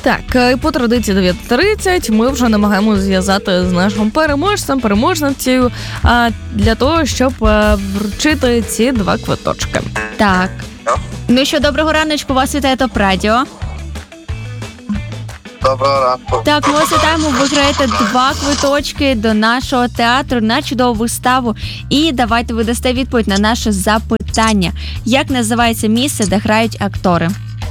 Так, по традиції 9:30 ми вже намагаємося зв'язати з нашим переможцем-переможницею для того, щоб вручити ці 2 квиточки. Так. Ну що, доброго раночку, вас вітає ТОП Радіо. Доброго ранку. Так, ми вас вітаємо, ви граєте 2 квиточки до нашого театру на чудову виставу. І давайте ви дасте відповідь на наше запитання. Як називається місце, де грають актори?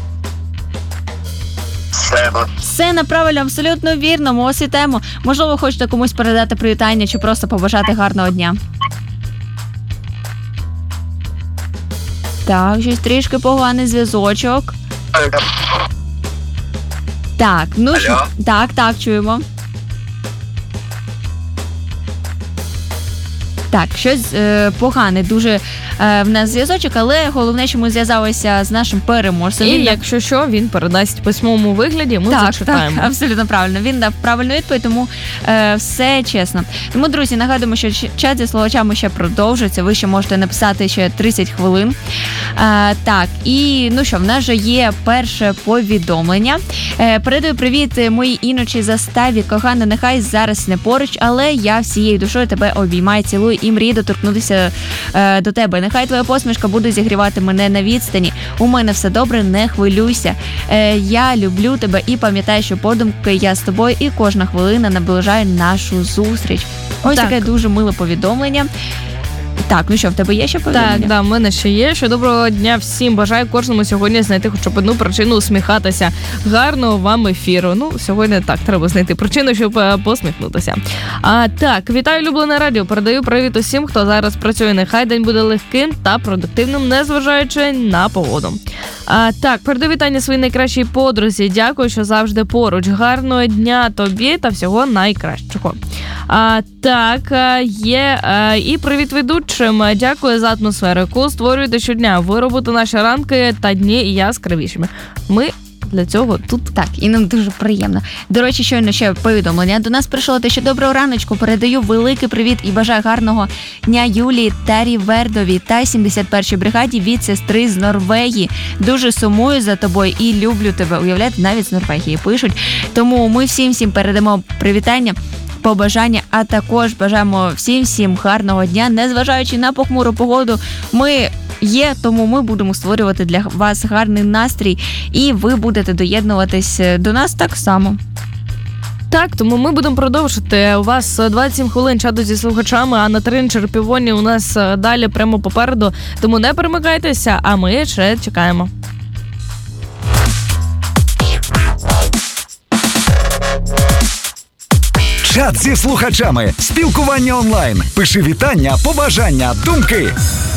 Сцена, правильно, абсолютно вірно, ми вас вітаємо. Можливо, ви хочете комусь передати привітання чи просто побажати гарного дня? Так, щось трішки поганий зв'язочок. Так, ну що? Так, чуємо. Так, щось погане дуже в нас зв'язочок, але головне, що ми зв'язалися з нашим переможцем. І якщо що, він передасть в письмовому вигляді, ми зачитаємо. Так, абсолютно правильно. Він дав правильну відповідь, тому все чесно. Тому, друзі, нагадуємо, що чат зі слухачами ще продовжується. Ви ще можете написати ще 30 хвилин. Так, і ну що, в нас же є перше повідомлення. Передаю привіт моїй іночій заставі. Кохана, нехай зараз не поруч, але я всією душою тебе обіймаю, цілую і мрію доторкнутися до тебе. Нехай твоя посмішка буде зігрівати мене на відстані. У мене все добре, не хвилюйся. Я люблю тебе і пам'ятаю, що подумки я з тобою, і кожна хвилина наближає нашу зустріч. Ось таке дуже миле повідомлення. Так, ну що, в тебе є ще повідомлення? Так, в мене ще є. Що доброго дня всім. Бажаю кожному сьогодні знайти хоча б одну причину усміхатися. Гарного вам ефіру. Ну, сьогодні так, треба знайти причину, щоб посміхнутися. Так, вітаю, улюблене радіо. Передаю привіт усім, хто зараз працює. Нехай день буде легким та продуктивним, незважаючи на погоду. Так, передаю вітання своїй найкращій подрузі. Дякую, що завжди поруч. Гарного дня тобі та всього найкращого. Так, є і привіт ведучим. Дякую за атмосферу, яку створюєте щодня. Ви робите наші ранки та дні яскравішими. Ми для цього тут. Так, і нам дуже приємно. До речі, щойно ще повідомлення. До нас прийшло те, що доброго раночку. Передаю великий привіт і бажаю гарного дня Юлії Тарівердові та 71-й бригаді від сестри з Норвегії. Дуже сумую за тобою і люблю тебе. Уявляєте, навіть з Норвегії пишуть. Тому ми всім передамо привітання, побажання, а також бажаємо всім гарного дня. Незважаючи на похмуру погоду, ми є, тому ми будемо створювати для вас гарний настрій, і ви будете доєднуватись до нас так само. Так, тому ми будемо продовжити. У вас 27 хвилин чату зі слухачами, а на Трин Черпівоні у нас далі прямо попереду. Тому не перемикайтеся, а ми ще чекаємо. Чат зі слухачами. Спілкування онлайн. Пиши вітання, побажання, думки.